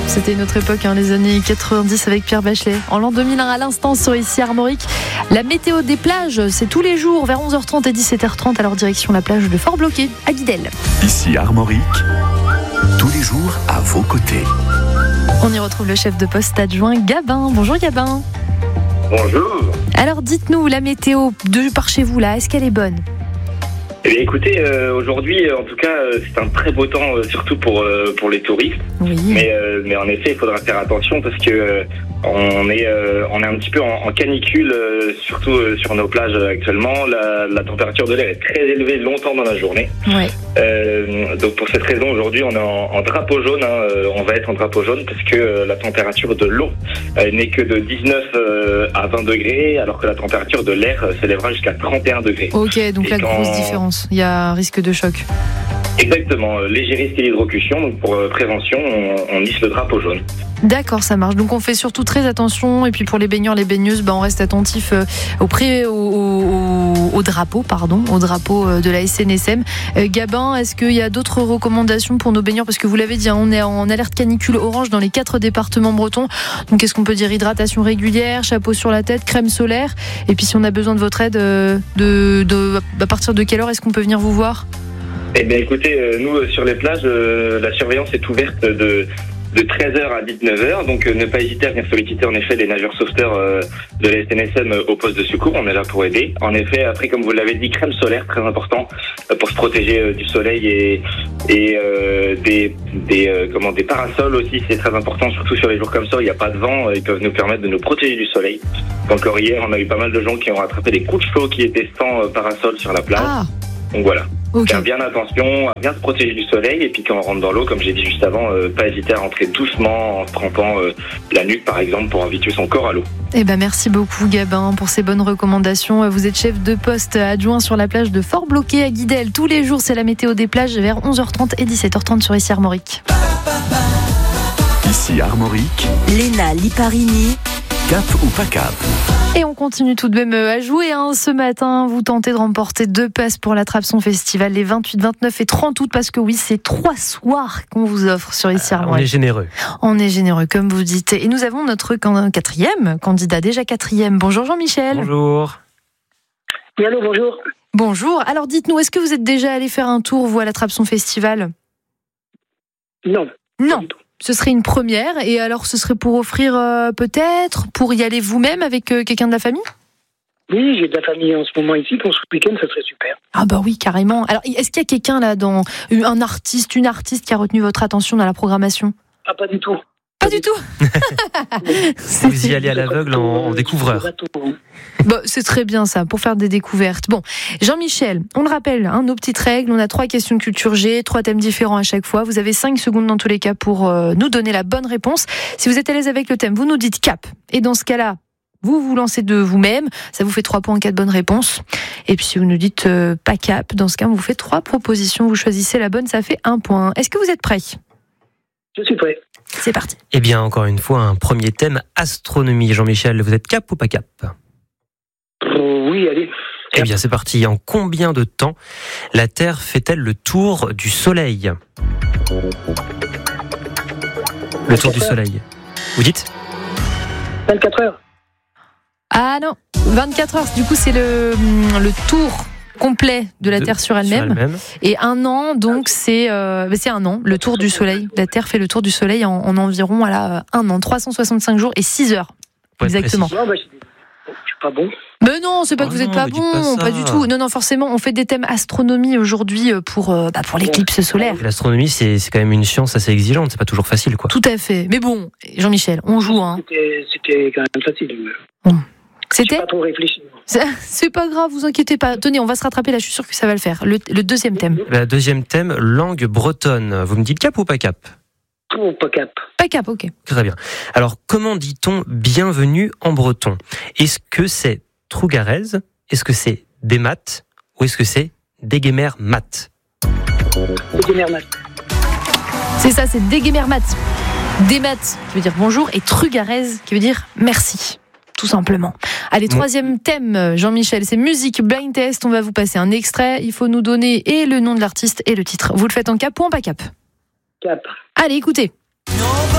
C'était une autre époque, les années 90 avec Pierre Bachelet. En l'an 2001 à l'instant sur ici Armorique. La météo des plages, c'est tous les jours vers 11h30 et 17h30. Alors direction la plage de Fort-Bloquet à Guidel. Ici Armorique, tous les jours à vos côtés. On y retrouve le chef de poste adjoint Gabin. Bonjour Gabin. Bonjour. Alors dites-nous, la météo de par chez vous là, est-ce qu'elle est bonne ? Eh bien, écoutez, aujourd'hui, en tout cas, c'est un très beau temps, surtout pour les touristes. Oui. Mais en effet, il faudra faire attention parce que on est un petit peu en canicule, surtout sur nos plages actuellement. La température de l'air est très élevée longtemps dans la journée. Ouais. Donc pour cette raison, aujourd'hui, on est en drapeau jaune. On va être en drapeau jaune parce que la température de l'eau n'est que de 19 à 20 degrés, alors que la température de l'air s'élèvera jusqu'à 31 degrés. Ok, donc la grosse différence. Il y a un risque de choc. Exactement, léger risque d'hydrocution, donc pour prévention, on hisse le drapeau jaune. D'accord, ça marche. Donc on fait surtout très attention. Et puis pour les baigneurs, les baigneuses, on reste attentif au drapeau de la SNSM. Gabin, est-ce qu'il y a d'autres recommandations pour nos baigneurs ? Parce que vous l'avez dit, on est en alerte canicule orange dans les 4 départements bretons. Donc qu'est-ce qu'on peut dire ? Hydratation régulière, chapeau sur la tête, crème solaire. Et puis si on a besoin de votre aide, à partir de quelle heure est-ce qu'on peut venir vous voir ? Eh bien écoutez, nous sur les plages, la surveillance est ouverte de 13h à 19h, donc ne pas hésiter à venir solliciter en effet les nageurs sauveteurs de la SNSM au poste de secours, on est là pour aider. En effet, après comme vous l'avez dit, crème solaire, très important pour se protéger du soleil et des parasols aussi, c'est très important, surtout sur les jours comme ça, il n'y a pas de vent, ils peuvent nous permettre de nous protéger du soleil. Encore hier, on a eu pas mal de gens qui ont rattrapé des coups de chaud qui étaient sans parasol sur la plage. Ah. Donc voilà. Okay. Faire bien attention, à bien se protéger du soleil, et puis quand on rentre dans l'eau, comme j'ai dit juste avant, pas hésiter à rentrer doucement en se trempant la nuque par exemple pour habituer son corps à l'eau. Eh ben merci beaucoup Gabin pour ces bonnes recommandations. Vous êtes chef de poste adjoint sur la plage de Fort-Bloquet à Guidel. Tous les jours c'est la météo des plages vers 11h30 et 17h30 sur ici Armorique. Ici Armorique, Léna Liparini. cap ou pas cap? Et on continue tout de même à jouer. Ce matin, vous tentez de remporter 2 passes pour l'Attrape-Son Festival les 28, 29 et 30 août. Parce que oui, c'est 3 soirs qu'on vous offre sur ici Armorique. On est généreux. On est généreux, comme vous dites. Et nous avons notre 4e candidat, déjà 4e. Bonjour Jean-Michel. Bonjour. Oui, allô, bonjour. Bonjour. Alors dites-nous, est-ce que vous êtes déjà allé faire un tour, vous, à l'Attrape-Son Festival ? Non. Non. Ce serait une première, et alors ce serait pour offrir peut-être, pour y aller vous-même avec quelqu'un de la famille ? Oui, j'ai de la famille en ce moment ici, pour ce week-end, ça serait super. Ah bah oui, carrément. Alors, est-ce qu'il y a quelqu'un là, une artiste qui a retenu votre attention dans la programmation ? Ah, pas du tout. Pas du tout. Vous y allez à l'aveugle en découvreur. Bon, c'est très bien ça, pour faire des découvertes. Bon, Jean-Michel, on le rappelle, nos petites règles, on a 3 questions de culture G, 3 thèmes différents à chaque fois. Vous avez 5 secondes dans tous les cas pour nous donner la bonne réponse. Si vous êtes à l'aise avec le thème, vous nous dites cap. Et dans ce cas-là, vous vous lancez de vous-même, ça vous fait 3 points en cas de bonne réponse. Et puis si vous nous dites pas cap, dans ce cas, on vous fait 3 propositions, vous choisissez la bonne, ça fait 1 point. Est-ce que vous êtes prêts ? Je suis prêt. C'est parti. Eh bien, encore une fois, un premier thème, astronomie. Jean-Michel, vous êtes cap ou pas cap ? Oui, allez. Eh bien, c'est parti. En combien de temps la Terre fait-elle le tour du Soleil ? Le tour du Soleil. Vous dites ? 24 heures. Ah non, 24 heures, du coup c'est le tour complet de la Terre sur elle-même. Et 1 an, donc c'est 1 an, le tour du Soleil. La Terre fait le tour du Soleil en environ 1 an, 365 jours et 6 heures. Exactement. Non, je suis pas bon. Mais non, c'est pas que vous êtes pas bon, pas du tout. Non, forcément, on fait des thèmes astronomie aujourd'hui pour l'éclipse solaire. Et l'astronomie, c'est quand même une science assez exigeante, c'est pas toujours facile, quoi. Tout à fait. Mais bon, Jean-Michel, on joue, C'était quand même facile. C'était ? J'ai pas trop réfléchi. C'est pas grave, vous inquiétez pas. Tenez, on va se rattraper là, je suis sûre que ça va le faire. Le deuxième thème. Le deuxième thème, langue bretonne. Vous me dites cap ou pas cap ? Oh, pas cap. Pas cap, ok. Très bien. Alors, comment dit-on bienvenue en breton ? Est-ce que c'est Trougarez ? Est-ce que c'est Demat ? Ou est-ce que c'est Degemer Mat ? Degemer Mat. C'est ça, c'est Degemer Mat. Demat, qui veut dire bonjour, et Trugarez, qui veut dire merci. Tout simplement. Allez, 3e thème, Jean-Michel, c'est musique blind test. On va vous passer un extrait. Il faut nous donner et le nom de l'artiste et le titre. Vous le faites en cap ou en pas cap ? Cap. Allez, écoutez.